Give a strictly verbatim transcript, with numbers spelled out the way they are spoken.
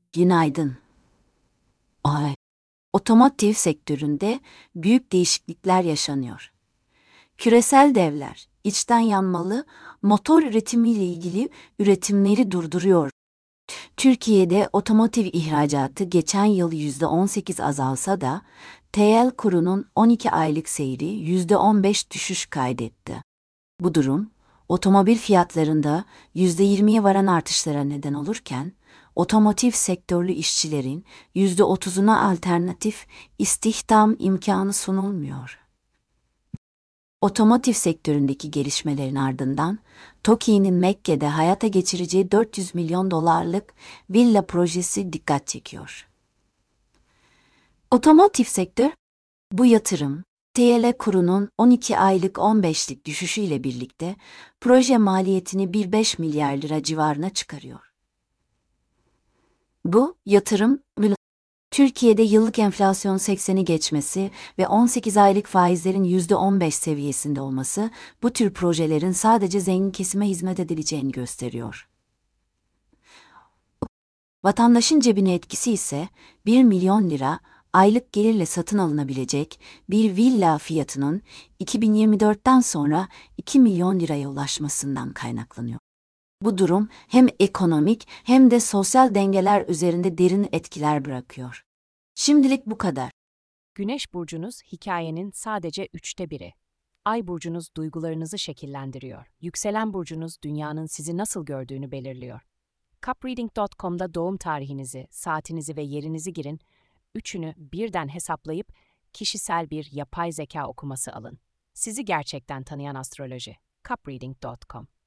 Günaydın. Ay, otomotiv sektöründe büyük değişiklikler yaşanıyor. Küresel devler, içten yanmalı motor üretimiyle ilgili üretimleri durduruyor. Türkiye'de otomotiv ihracatı geçen yıl yüzde on sekiz azalsa da, T L kurunun on iki aylık seyri yüzde on beş düşüş kaydetti. Bu durum, otomobil fiyatlarında yüzde yirmiye varan artışlara neden olurken, otomotiv sektörlü işçilerin yüzde otuzuna alternatif istihdam imkanı sunulmuyor. Otomotiv sektöründeki gelişmelerin ardından, TOKİ'nin Mekke'de hayata geçireceği dört yüz milyon dolarlık villa projesi dikkat çekiyor. Otomotiv sektör, bu yatırım, T L kurunun on iki aylık on beşlik düşüşüyle birlikte proje maliyetini bir virgül beş milyar lira civarına çıkarıyor. Bu yatırım, Türkiye'de yıllık enflasyon sekseni geçmesi ve on sekiz aylık faizlerin yüzde on beş seviyesinde olması, bu tür projelerin sadece zengin kesime hizmet edileceğini gösteriyor. Vatandaşın cebine etkisi ise bir milyon lira aylık gelirle satın alınabilecek bir villa fiyatının iki bin yirmi dörtten sonra iki milyon liraya ulaşmasından kaynaklanıyor. Bu durum hem ekonomik hem de sosyal dengeler üzerinde derin etkiler bırakıyor. Şimdilik bu kadar. Güneş burcunuz hikayenin sadece üçte biri. Ay burcunuz duygularınızı şekillendiriyor. Yükselen burcunuz dünyanın sizi nasıl gördüğünü belirliyor. Capreading nokta com'da doğum tarihinizi, saatinizi ve yerinizi girin, üçünü birden hesaplayıp kişisel bir yapay zeka okuması alın. Sizi gerçekten tanıyan astroloji. Capreading nokta com